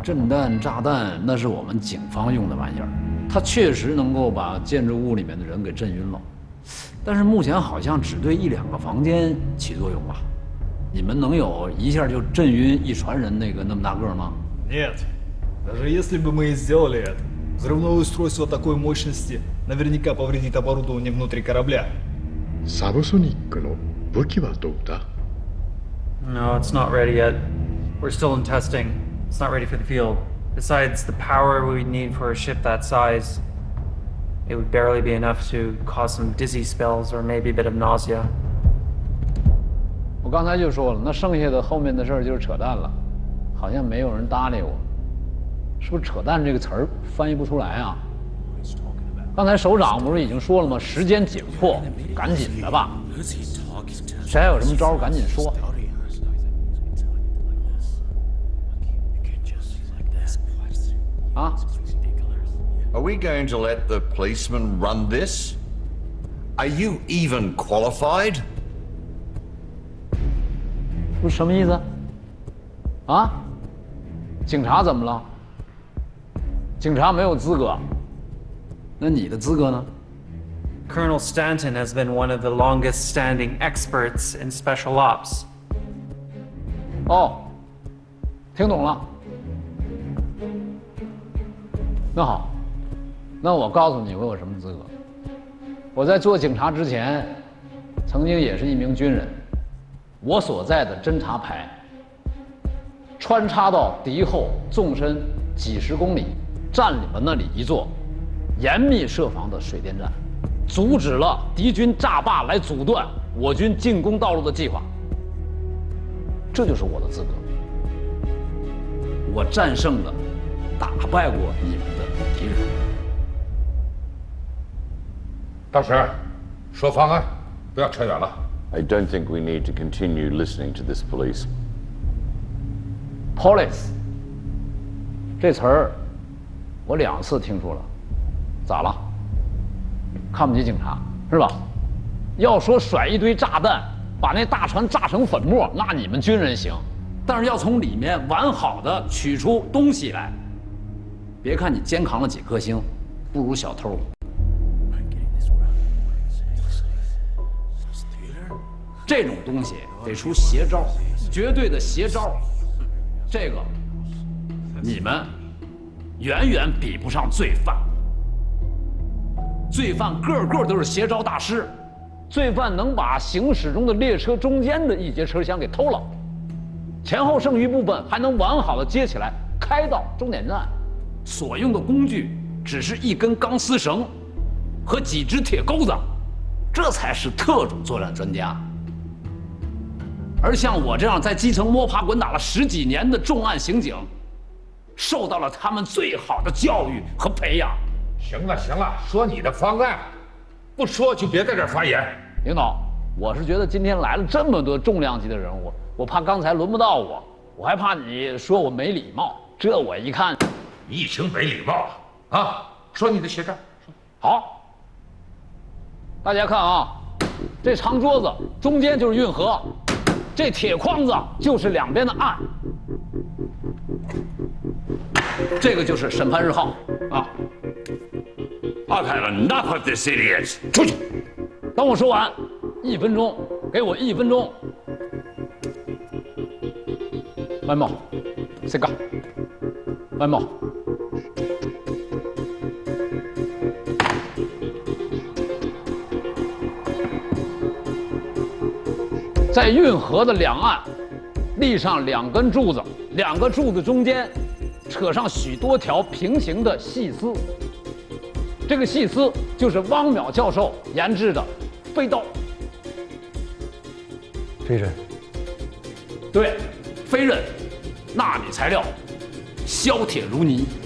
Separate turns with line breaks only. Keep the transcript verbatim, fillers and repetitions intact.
震弹炸弹那是我们警方用的玩意儿，它确实能够把建筑物里面的人给震晕了，但是目前好像只对一两个房间起作用吧？你们能有一下就震晕一船人那个那么大个吗？
Нет. Даже если бы мы и сделали это, взрывное устройство такой мощности наверняка повредит оборудование внутри корабля.
サブソニックの武器はどうだ?
No, it's not ready yet. We're still in testing. It's not ready for the field. Besides the power we need for a ship that size, it would barely be enough to cause some dizzy spells or maybe a bit of nausea.
我刚才就说了，那剩下的后面的事儿就是扯淡了，好像没有人搭理我，是不是扯淡这个词儿翻译不出来啊？刚才首长不是已经说了吗？时间紧迫，赶紧的吧。谁还有什么招儿，赶紧说。 啊
Are we going to let the policeman run this? Are you even qualified?
不是什么意思？啊？警察怎么了？警察没有资格。那你的资格呢？
Colonel Stanton has been one of the longest standing experts in special ops.
哦，听懂了。 那好，那我告诉你我有什么资格。我在做警察之前，曾经也是一名军人。我所在的侦察排，穿插到敌后纵深几十公里，占领了那里一座严密设防的水电站，阻止了敌军炸坝来阻断我军进攻道路的计划。这就是我的资格。我战胜了，打败过你们的敌人。
大石，说方案，不要扯远了。
I don't think we need to continue listening to this police.
Police 这词儿，我两次听说了，咋了？看不起警察是吧？要说甩一堆炸弹，把那大船炸成粉末，那你们军人行，但是要从里面完好的取出东西来。别看你肩扛了几颗星，不如小偷。 这种东西得出邪招，绝对的邪招。这个，你们远远比不上罪犯。罪犯个个都是邪招大师，罪犯能把行驶中的列车中间的一节车厢给偷了，前后剩余部分还能完好的接起来，开到终点站。所用的工具只是一根钢丝绳和几只铁钩子，这才是特种作战专家。 而像我这样在基层摸爬滚打了十几年的重案刑警，受到了他们最好的教育和培养。
行了行了，说你的方案，不说就别在这儿发言。
领导，我是觉得今天来了这么多重量级的人物，我怕刚才轮不到我，我还怕你说我没礼貌。这我一看，
一听没礼貌啊！说你的邪招。
好，大家看啊，这长桌子中间就是运河。 这铁框子就是两边的岸，这个就是审判日号啊。
I've had enough of this idiot.
出去！等我说完，一分钟，给我一分钟。外贸，谁干？外贸。 在运河的两岸立上两根柱子，两个柱子中间扯上许多条平行的细丝。这个细丝就是汪淼教授研制的飞刀。
飞刃。
对，飞刃，纳米材料，削铁如泥。